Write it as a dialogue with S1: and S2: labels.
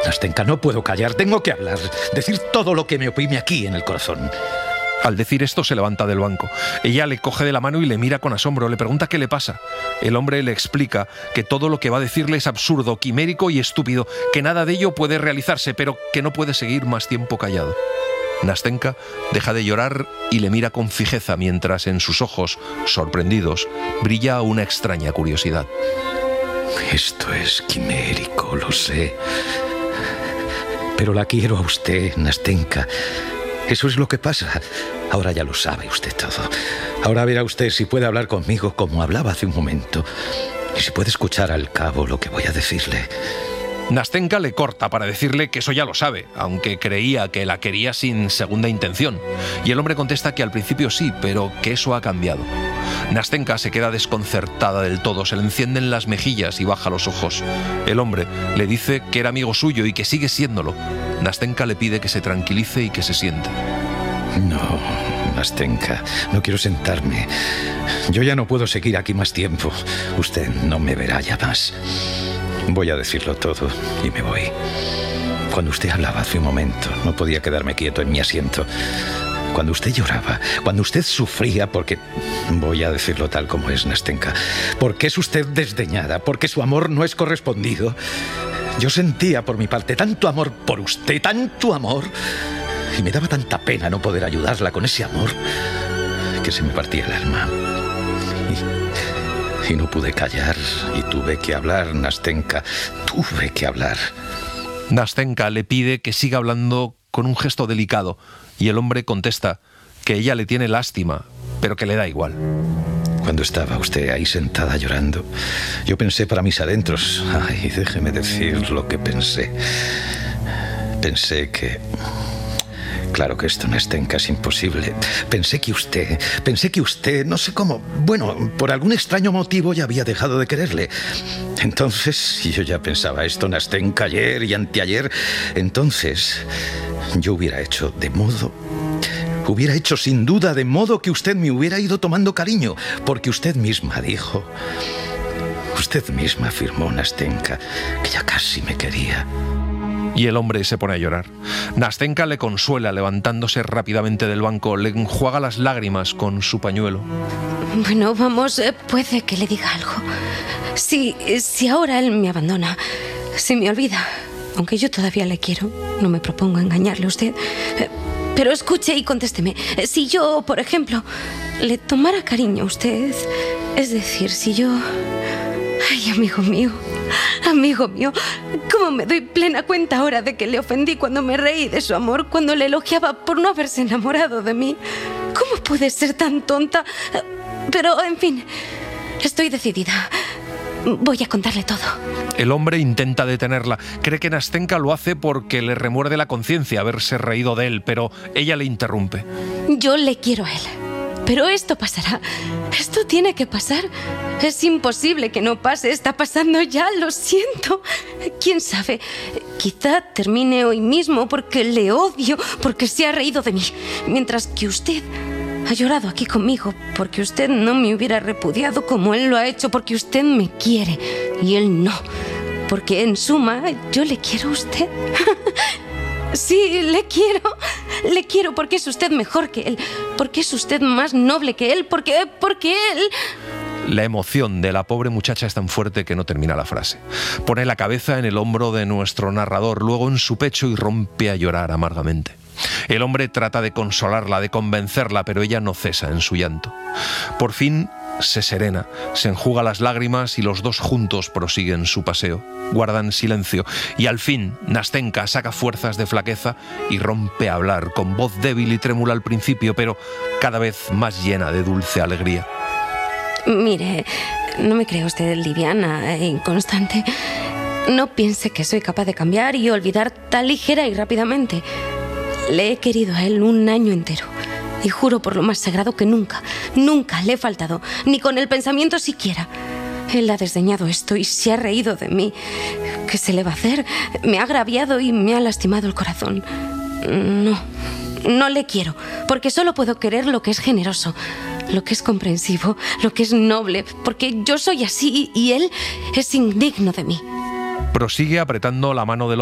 S1: Nastenka, no puedo callar, tengo que hablar, decir todo lo que me oprime aquí en el corazón.
S2: Al decir esto se levanta del banco. Ella le coge de la mano y le mira con asombro, le pregunta qué le pasa. El hombre le explica que todo lo que va a decirle es absurdo, quimérico y estúpido, que nada de ello puede realizarse, pero que no puede seguir más tiempo callado. Nastenka deja de llorar y le mira con fijeza mientras en sus ojos, sorprendidos, brilla una extraña curiosidad.
S1: Esto es quimérico, lo sé. Pero la quiero a usted, Nastenka. Eso es lo que pasa. Ahora ya lo sabe usted todo. Ahora verá usted si puede hablar conmigo como hablaba hace un momento. Y si puede escuchar al cabo lo que voy a decirle.
S2: Nastenka le corta para decirle que eso ya lo sabe, aunque creía que la quería sin segunda intención. Y el hombre contesta que al principio sí, pero que eso ha cambiado. Nastenka se queda desconcertada del todo, se le encienden las mejillas y baja los ojos. El hombre le dice que era amigo suyo y que sigue siéndolo. Nastenka le pide que se tranquilice y que se siente.
S1: No, Nastenka, no quiero sentarme. Yo ya no puedo seguir aquí más tiempo. Usted no me verá ya más. Voy a decirlo todo y me voy. Cuando usted hablaba hace un momento, no podía quedarme quieto en mi asiento. Cuando usted lloraba, cuando usted sufría, porque... Voy a decirlo tal como es, Nastenka. Porque es usted desdeñada, porque su amor no es correspondido. Yo sentía por mi parte tanto amor por usted, tanto amor. Y me daba tanta pena no poder ayudarla con ese amor, que se me partía el alma. Y no pude callar y tuve que hablar, Nastenka. Tuve que hablar.
S2: Nastenka le pide que siga hablando con un gesto delicado y el hombre contesta que ella le tiene lástima, pero que le da igual.
S1: Cuando estaba usted ahí sentada llorando, yo pensé para mis adentros, ay, déjeme decir lo que pensé. Pensé que... Claro que esto, Nastenka, es imposible. Pensé que usted, no sé cómo, bueno, por algún extraño motivo ya había dejado de quererle. Entonces, si yo ya pensaba esto, Nastenka, ayer y anteayer, entonces yo hubiera hecho sin duda de modo que usted me hubiera ido tomando cariño, porque usted misma dijo, usted misma afirmó, Nastenka, que ya casi me quería.
S2: Y el hombre se pone a llorar. Nastenka le consuela levantándose rápidamente del banco, le enjuaga las lágrimas con su pañuelo.
S3: Bueno, vamos, puede que le diga algo. Si ahora él me abandona, si me olvida, aunque yo todavía le quiero, no me propongo engañarle a usted, pero escuche y contésteme. Si yo, por ejemplo, le tomara cariño a usted, es decir, si yo... Ay, amigo mío, cómo me doy plena cuenta ahora de que le ofendí cuando me reí de su amor, cuando le elogiaba por no haberse enamorado de mí. ¿Cómo pude ser tan tonta? Pero, en fin, estoy decidida. Voy a contarle todo.
S2: El hombre intenta detenerla. Cree que Nastenka lo hace porque le remuerde la conciencia haberse reído de él, pero ella le interrumpe.
S3: Yo le quiero a él. Pero esto pasará. Esto tiene que pasar. Es imposible que no pase. Está pasando ya, lo siento. ¿Quién sabe? Quizá termine hoy mismo porque le odio, porque se ha reído de mí. Mientras que usted ha llorado aquí conmigo porque usted no me hubiera repudiado como él lo ha hecho, porque usted me quiere y él no. Porque en suma, yo le quiero a usted. Sí, le quiero porque es usted mejor que él, porque es usted más noble que él, porque él...
S2: La emoción de la pobre muchacha es tan fuerte que no termina la frase. Pone la cabeza en el hombro de nuestro narrador, luego en su pecho y rompe a llorar amargamente. El hombre trata de consolarla, de convencerla, pero ella no cesa en su llanto. Por fin se serena, se enjuga las lágrimas y los dos juntos prosiguen su paseo. Guardan silencio y al fin Nastenka saca fuerzas de flaqueza y rompe a hablar, con voz débil y trémula al principio, pero cada vez más llena de dulce alegría.
S3: Mire, no me crea usted liviana e inconstante. No piense que soy capaz de cambiar y olvidar tan ligera y rápidamente. Le he querido a él un año entero y juro por lo más sagrado que nunca le he faltado, ni con el pensamiento siquiera. Él ha desdeñado esto y se ha reído de mí. ¿Qué se le va a hacer? Me ha agraviado y me ha lastimado el corazón. No le quiero, porque solo puedo querer lo que es generoso, lo que es comprensivo, lo que es noble, porque yo soy así y él es indigno de mí.
S2: Prosigue apretando la mano del